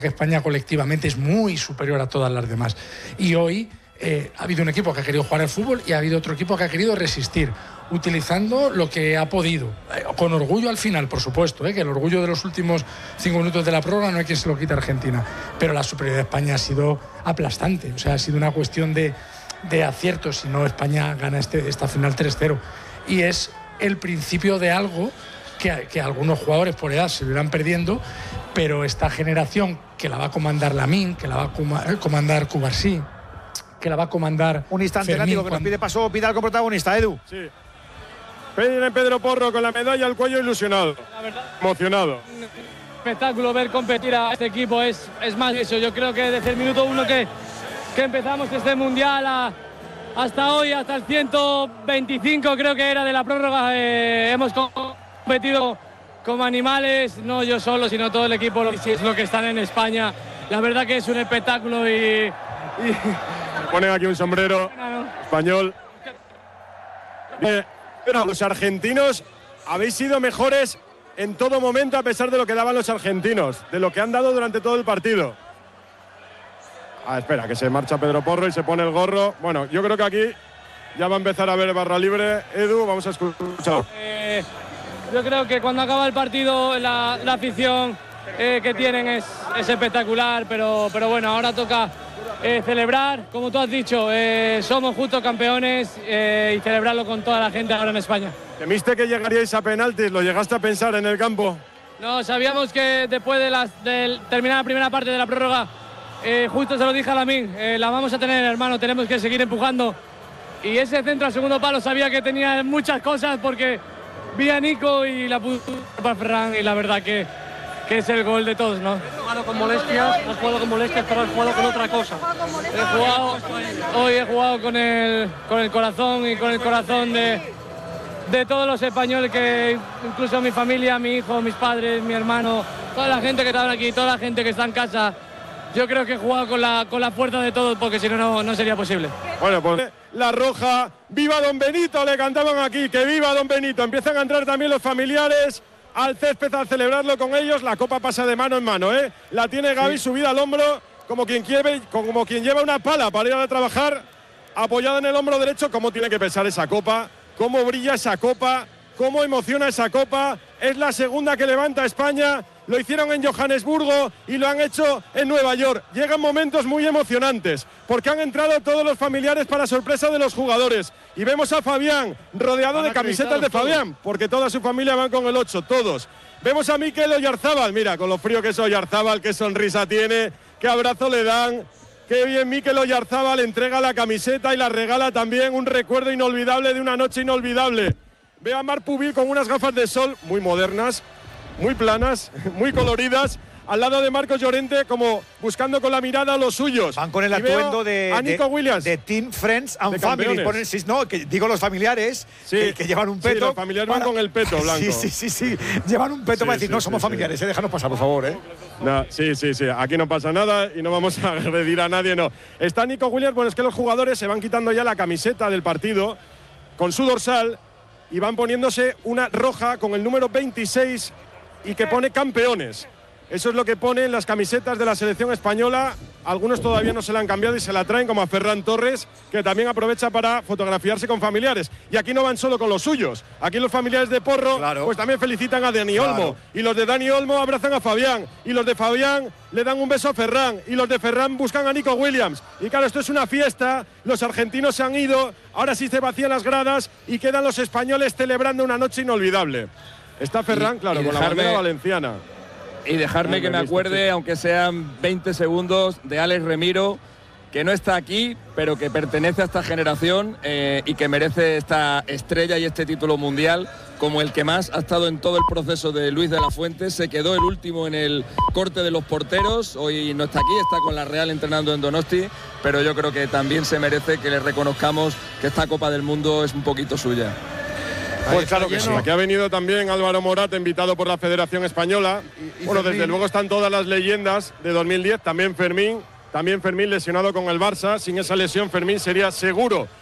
que España colectivamente es muy superior a todas las demás. Y hoy ha habido un equipo que ha querido jugar al fútbol y ha habido otro equipo que ha querido resistir, utilizando lo que ha podido, con orgullo al final, por supuesto, que el orgullo de los últimos 5 minutos de la prórroga no hay quien se lo quite a Argentina, pero la superioridad de España ha sido aplastante, o sea, ha sido una cuestión de aciertos, si no España gana esta final 3-0, y es el principio de algo que algunos jugadores por edad se irán perdiendo, pero esta generación que la va a comandar Lamine, que la va a comandar Cubarsí, que la va a comandar un instante, Fermín, Látigo, que nos pide paso Vidal como protagonista, Edu. Sí. Pedro Porro con la medalla al cuello, ilusionado, emocionado. Espectáculo ver competir a este equipo, es más eso. Yo creo que desde el minuto 1 que empezamos este mundial hasta hoy, hasta el 125 creo que era de la prórroga, hemos competido como animales, no yo solo, sino todo el equipo, lo que están en España. La verdad que es un espectáculo y ponen aquí un sombrero español. Pero los argentinos habéis sido mejores en todo momento, a pesar de lo que daban los argentinos, de lo que han dado durante todo el partido. Espera, que se marcha Pedro Porro y se pone el gorro. Bueno, yo creo que aquí ya va a empezar a haber barra libre. Edu, vamos a escuchar. Yo creo que cuando acaba el partido la afición que tienen es espectacular, pero bueno, ahora toca celebrar, como tú has dicho, somos justos campeones y celebrarlo con toda la gente ahora en España. ¿Temiste que llegaríais a penaltis? ¿Lo llegaste a pensar en el campo? No, sabíamos que después de terminar la primera parte de la prórroga, justo se lo dije a Lamine, la vamos a tener, hermano, tenemos que seguir empujando. Y ese centro al segundo palo sabía que tenía muchas cosas porque vi a Nico y la puso para Ferran, y la verdad que es el gol de todos, ¿no? Has jugado con molestias, pero has jugado con otra cosa. Hoy he jugado con el corazón y con el corazón de todos los españoles, que incluso mi familia, mi hijo, mis padres, mi hermano, toda la gente que está aquí, toda la gente que está en casa. Yo creo que he jugado con la fuerza de todos, porque si no, no sería posible. Bueno, pues la roja, ¡viva Don Benito!, le cantaban aquí, que viva Don Benito. Empiezan a entrar también los familiares al césped a celebrarlo con ellos. La copa pasa de mano en mano, la tiene Gavi subida al hombro, como quien lleva una pala para ir a trabajar, apoyada en el hombro derecho. Cómo tiene que pesar esa copa, cómo brilla esa copa, cómo emociona esa copa. Es la segunda que levanta España. Lo hicieron en Johannesburgo y lo han hecho en Nueva York. Llegan momentos muy emocionantes porque han entrado todos los familiares para sorpresa de los jugadores. Y vemos a Fabián rodeado de camisetas de Fabián, porque toda su familia van con el 8, todos. Vemos a Mikel Oyarzábal, mira, con lo frío que es Oyarzábal, qué sonrisa tiene, qué abrazo le dan. Qué bien Mikel Oyarzábal entrega la camiseta y la regala también, un recuerdo inolvidable de una noche inolvidable. Ve a Marc Pubil con unas gafas de sol muy modernas, muy planas, muy coloridas, al lado de Marcos Llorente, como buscando con la mirada a los suyos. Van con el atuendo de Nico Williams, de Team Friends and Family. Ponen, no, que digo los familiares, que llevan un peto. Sí, los familiares van con el peto blanco. Sí. Llevan un peto para decir, no, somos familiares, déjanos pasar, por favor, No, sí. Aquí no pasa nada y no vamos a agredir a nadie, no. Está Nico Williams, bueno, es que los jugadores se van quitando ya la camiseta del partido con su dorsal y van poniéndose una roja con el número 26 y que pone campeones. Eso es lo que pone en las camisetas de la selección española. Algunos todavía no se la han cambiado y se la traen, como a Ferran Torres, que también aprovecha para fotografiarse con familiares. Y aquí no van solo con los suyos. Aquí los familiares de Porro, pues también felicitan a Dani Olmo. Y los de Dani Olmo abrazan a Fabián. Y los de Fabián le dan un beso a Ferran. Y los de Ferran buscan a Nico Williams. Y claro, esto es una fiesta. Los argentinos se han ido. Ahora sí se vacían las gradas y quedan los españoles celebrando una noche inolvidable. Está Ferran, claro, con la bandera valenciana. Y dejarme que me acuerde, aunque sean 20 segundos, de Alex Remiro, que no está aquí, pero que pertenece a esta generación y que merece esta estrella y este título mundial como el que más ha estado en todo el proceso de Luis de la Fuente. Se quedó el último en el corte de los porteros, hoy no está aquí, está con la Real entrenando en Donosti, pero yo creo que también se merece que le reconozcamos que esta Copa del Mundo es un poquito suya. Pues claro que sí. Aquí ha venido también Álvaro Morata, invitado por la Federación Española. Bueno, desde luego están todas las leyendas de 2010, también Fermín lesionado con el Barça. Sin esa lesión Fermín sería seguro